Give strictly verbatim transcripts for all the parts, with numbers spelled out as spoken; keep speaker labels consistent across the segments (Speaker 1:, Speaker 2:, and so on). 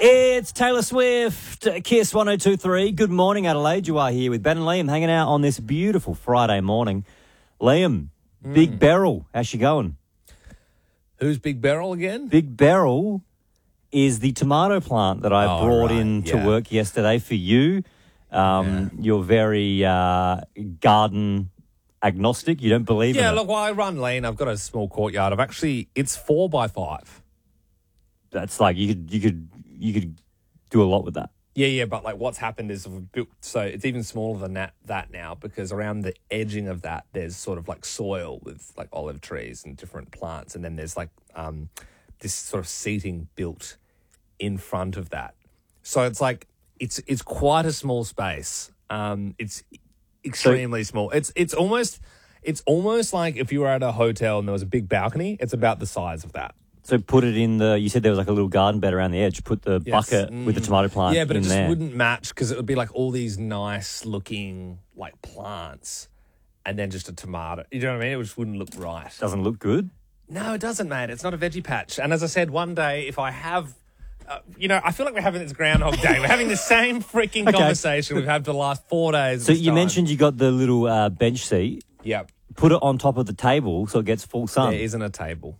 Speaker 1: It's Taylor Swift, Kiss one oh two point three. Good morning, Adelaide. You are here with Ben and Liam hanging out on this beautiful Friday morning. Liam, mm. Big Beryl, how's she going?
Speaker 2: Who's Big Beryl again?
Speaker 1: Big Beryl is the tomato plant that I
Speaker 2: oh,
Speaker 1: brought
Speaker 2: right.
Speaker 1: in to
Speaker 2: yeah.
Speaker 1: work yesterday for you. Um, yeah. You're very uh, garden agnostic. You don't believe
Speaker 2: yeah,
Speaker 1: in it.
Speaker 2: Yeah, look, well, I run lean. I've got a small courtyard. I've actually, it's four by five.
Speaker 1: That's like, you could, you could, you could do a lot with that.
Speaker 2: Yeah, yeah, but like what's happened is we've built, so it's even smaller than that, that now because around the edging of that, there's sort of like soil with like olive trees and different plants. And then there's like um, this sort of seating built in front of that. So it's like, it's it's quite a small space. Um, it's extremely so, small. It's it's almost it's almost like if you were at a hotel and there was a big balcony, it's about the size of that.
Speaker 1: So put it in the, you said there was like a little garden bed around the edge. Put the yes. bucket mm. with the tomato plant in there.
Speaker 2: Yeah, but it just
Speaker 1: there.
Speaker 2: wouldn't match because it would be like all these nice looking like plants and then just a tomato. You know what I mean? It just wouldn't look right.
Speaker 1: Doesn't look good?
Speaker 2: No, it doesn't, mate. It's not a veggie patch. And as I said, one day if I have, uh, you know, I feel like we're having this Groundhog Day. We're having the same freaking okay. conversation we've had for the last four days.
Speaker 1: So you
Speaker 2: time.
Speaker 1: mentioned you got the little uh, bench seat.
Speaker 2: Yep.
Speaker 1: Put it on top of the table so it gets full sun.
Speaker 2: There isn't a table.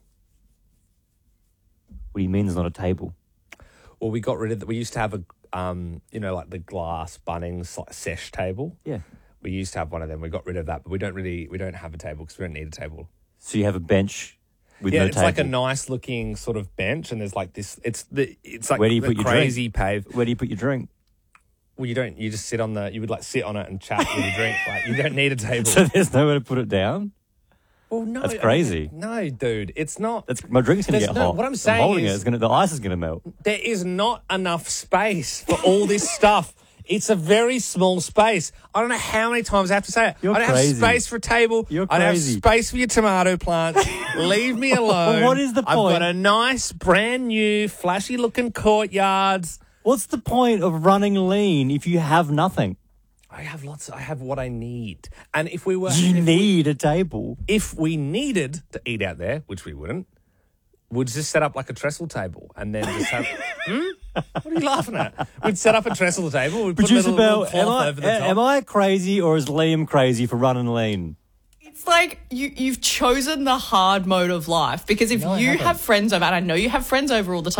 Speaker 1: What do you mean there's not a table?
Speaker 2: Well, we got rid of that. We used to have a, um, you know, like the glass Bunnings like sesh table.
Speaker 1: Yeah.
Speaker 2: We used to have one of them. We got rid of that, but we don't really, we don't have a table because we don't need a table.
Speaker 1: So you have a bench with
Speaker 2: yeah,
Speaker 1: no
Speaker 2: it's
Speaker 1: table?
Speaker 2: like a nice looking sort of bench, and there's like this. It's the, it's like
Speaker 1: Where do you
Speaker 2: the
Speaker 1: put your
Speaker 2: crazy
Speaker 1: drink?
Speaker 2: pave.
Speaker 1: Where do you put your drink?
Speaker 2: Well, you don't. You just sit on the. You would like sit on it and chat with your drink. Like you don't need a table.
Speaker 1: So there's nowhere to put it down.
Speaker 2: Well, no,
Speaker 1: that's crazy.
Speaker 2: I mean, no, dude, it's not.
Speaker 1: That's my drink's gonna get
Speaker 2: no,
Speaker 1: hot.
Speaker 2: What I'm saying
Speaker 1: I'm holding
Speaker 2: is,
Speaker 1: it. It's gonna, the ice is gonna melt.
Speaker 2: There is not enough space for all this stuff. It's a very small space. I don't know how many times I have to say it.
Speaker 1: You're
Speaker 2: I don't
Speaker 1: crazy.
Speaker 2: have space for a table.
Speaker 1: You're
Speaker 2: I don't have
Speaker 1: crazy.
Speaker 2: space for your tomato plants. Leave me alone.
Speaker 1: Well, what is the point?
Speaker 2: I've got a nice, brand new, flashy looking courtyards.
Speaker 1: What's the point of running lean if you have nothing?
Speaker 2: I have lots. I have what I need. And if we were...
Speaker 1: You need we, a table.
Speaker 2: If we needed to eat out there, which we wouldn't, we'd just set up like a trestle table and then just have... hmm? What are you laughing at? We'd set up a trestle table. We'd put a little, little cloth
Speaker 1: am I,
Speaker 2: over the top.
Speaker 1: Am I crazy or is Liam crazy for running lean?
Speaker 3: It's like you, you've chosen the hard mode of life because if
Speaker 2: No,
Speaker 3: you have friends over, and I know you have friends over all the time,